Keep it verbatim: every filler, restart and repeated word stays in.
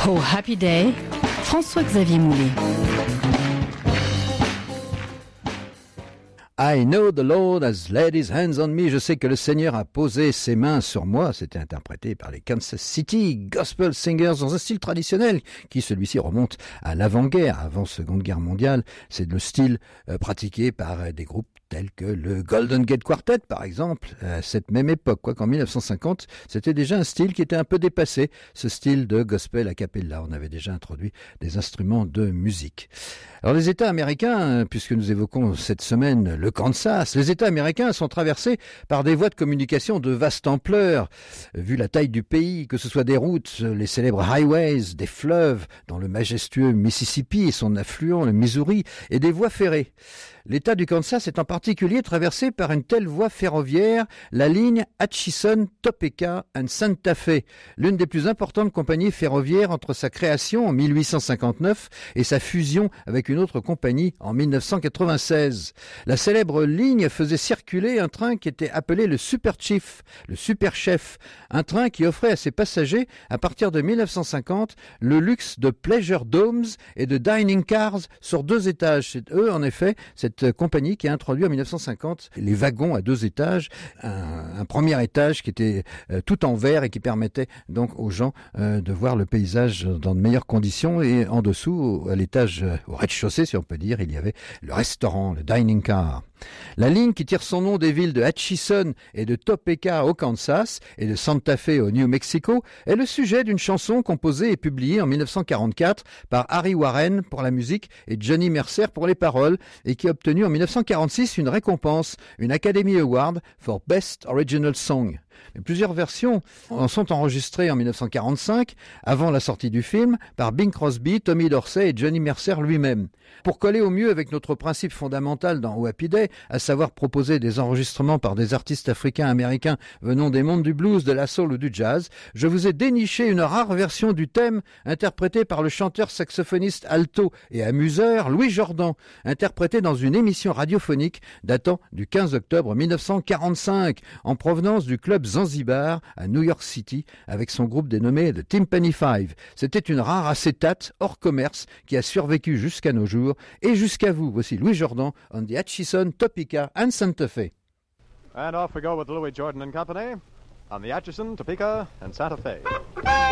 Oh Happy Day, François-Xavier Moulet. I know the Lord has laid his hands on me. Je sais que le Seigneur a posé ses mains sur moi. C'était interprété par les Kansas City Gospel Singers dans un style traditionnel qui, celui-ci, remonte à l'avant-guerre, avant Seconde Guerre mondiale. C'est le style euh, pratiqué par euh, des groupes tels que le Golden Gate Quartet, par exemple, à cette même époque. Quoi qu'en dix-neuf cent cinquante, c'était déjà un style qui était un peu dépassé, ce style de gospel a cappella. On avait déjà introduit des instruments de musique. Alors les États américains, puisque nous évoquons cette semaine le Kansas, les États américains sont traversés par des voies de communication de vaste ampleur. Vu la taille du pays, que ce soit des routes, les célèbres highways, des fleuves, dans le majestueux Mississippi et son affluent, le Missouri, et des voies ferrées. L'État du Kansas est en particulier traversé par une telle voie ferroviaire, la ligne Atchison, Topeka and Santa Fe, l'une des plus importantes compagnies ferroviaires entre sa création en mille huit cent cinquante-neuf et sa fusion avec une autre compagnie en mille neuf cent quatre-vingt-seize. La célèbre ligne faisait circuler un train qui était appelé le Super Chief, le Super Chef, un train qui offrait à ses passagers, à partir de mille neuf cent cinquante, le luxe de pleasure domes et de dining cars sur deux étages. C'est eux, en effet, cette compagnie qui a introduit en mille neuf cent cinquante les wagons à deux étages, un, un premier étage qui était euh, tout en verre et qui permettait donc aux gens euh, de voir le paysage dans de meilleures conditions, et en dessous, à l'étage, euh, au rez-de-chaussée si on peut dire, il y avait le restaurant, le dining car. La ligne qui tire son nom des villes de Atchison et de Topeka au Kansas et de Santa Fe au New Mexico est le sujet d'une chanson composée et publiée en mille neuf cent quarante-quatre par Harry Warren pour la musique et Johnny Mercer pour les paroles, et qui a obtenu en mille neuf cent quarante-six une récompense, une Academy Award for Best Original Song. Mais plusieurs versions en sont enregistrées en mille neuf cent quarante-cinq, avant la sortie du film, par Bing Crosby, Tommy Dorsey et Johnny Mercer lui-même. Pour coller au mieux avec notre principe fondamental dans Oh Happy Day, à savoir proposer des enregistrements par des artistes africains-américains venant des mondes du blues, de la soul ou du jazz, je vous ai déniché une rare version du thème interprétée par le chanteur saxophoniste alto et amuseur Louis Jordan, interprété dans une émission radiophonique datant du quinze octobre mille neuf cent quarante-cinq, en provenance du club Zanzibar à New York City, avec son groupe dénommé The Timpani Five. C'était une rare acétate hors commerce qui a survécu jusqu'à nos jours et jusqu'à vous. Voici Louis Jordan on the Atchison, Topeka and Santa Fe. And off we go with Louis Jordan and Company on the Atchison, Topeka and Santa Fe.